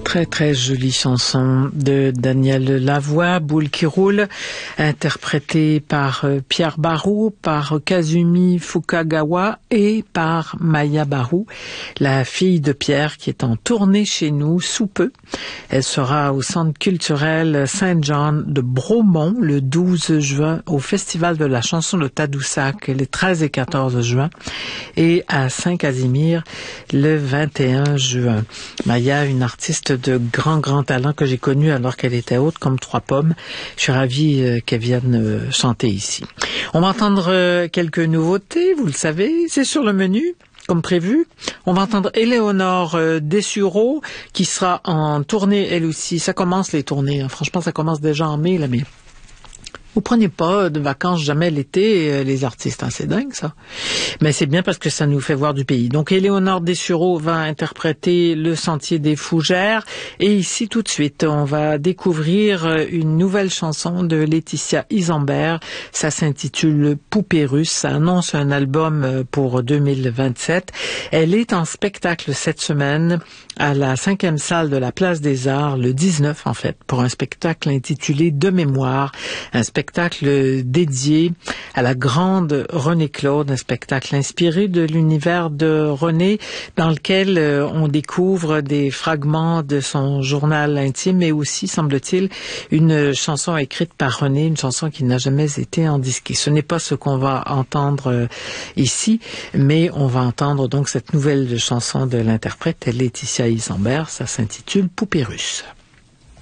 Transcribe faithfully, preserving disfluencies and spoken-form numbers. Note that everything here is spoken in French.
Très très jolie chanson de Daniel Lavoie, Boule qui roule, interprétée par Pierre Barou, par Kazumi Fukagawa et par Maya Barou, la fille de Pierre qui est en tournée chez nous sous peu. Elle sera au Centre culturel Saint-Jean de Bromont le douze juin, au Festival de la chanson de Tadoussac les treize et quatorze juin et à Saint-Casimir le vingt et un juin. Maya, une artiste de grand, grand talent que j'ai connue alors qu'elle était haute comme trois pommes. Je suis ravie euh, qu'elle vienne euh, chanter ici. On va entendre euh, quelques nouveautés, vous le savez, c'est sur le menu. Comme prévu, on va entendre Éléonore euh, Dessureau qui sera en tournée elle aussi. Ça commence les tournées, hein. Franchement ça commence déjà en mai là, mais vous prenez pas de vacances jamais l'été, euh, les artistes, hein, c'est dingue ça. Mais c'est bien parce que ça nous fait voir du pays. Donc Éléonore Dessureau va interpréter Le Sentier des Fougères et ici tout de suite on va découvrir une nouvelle chanson de Laetitia Isambert. Ça s'intitule Poupée russe, ça annonce un album pour deux mille vingt-sept. Elle est en spectacle cette semaine à la cinquième salle de la Place des Arts, le dix-neuf en fait, pour un spectacle intitulé De mémoire, un spectacle dédié à la grande Renée Claude, un spectacle inspiré de l'univers de Renée, dans lequel euh, on découvre des fragments de son journal intime, mais aussi, semble-t-il, une chanson écrite par Renée, une chanson qui n'a jamais été endisquée. Ce n'est pas ce qu'on va entendre euh, ici, mais on va entendre donc cette nouvelle chanson de l'interprète Laetitia Isambert, ça s'intitule Poupée russe.